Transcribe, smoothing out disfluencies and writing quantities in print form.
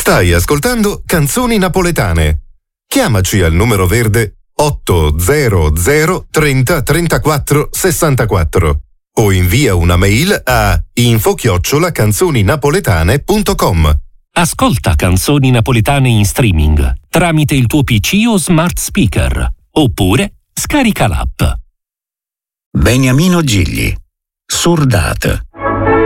Stai ascoltando Canzoni Napoletane. Chiamaci al numero verde 800 30 34 64 o invia una mail a info@canzoninapoletane.com. Ascolta Canzoni Napoletane in streaming tramite il tuo PC o smart speaker, oppure scarica l'app. Beniamino Gigli, Surdate.